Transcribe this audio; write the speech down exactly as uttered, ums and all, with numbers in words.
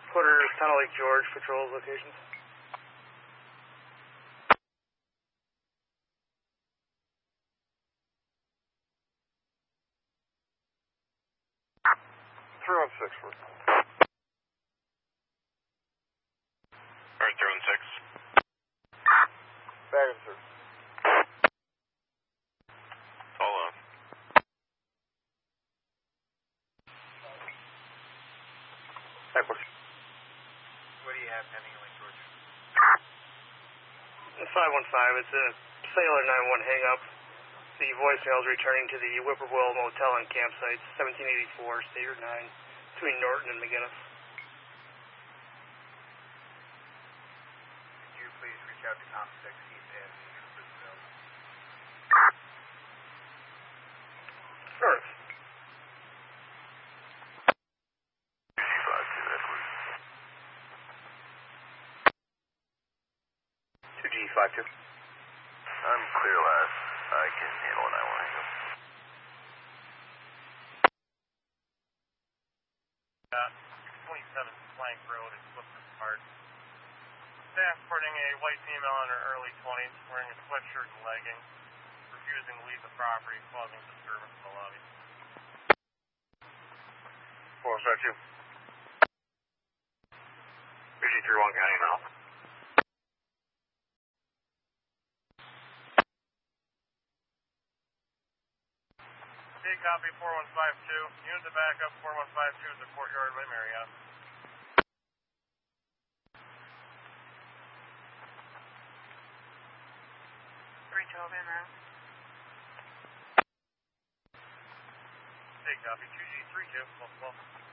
Quarter Tunnel Lake George, patrols locations. three one six. Alright, three one six. Baggage, sir. All up. What do you have pending in Lake George? five one five, it's a Sailor nine one hang up. The voicemail is returning to the Whippoorwill Motel and Campsite, seventeen eighty-four, Sailor nine, between Norton and McGinnis. Could you please reach out to Tom six, he's in the troopers available. Sure. two G five two. I'm clear last. I can handle a nine one hang up. Uh, six twenty-seven Plank Road in Clifford Park. Staff reporting a white female in her early twenties, wearing a sweatshirt and leggings, refusing to leave the property, causing disturbance in the lobby. four one five two. B G three one County now. Take copy four one five two. Unit to backup four one five two at the courtyard by Marriott. three twelve en route. Take copy two G three two. Well, well.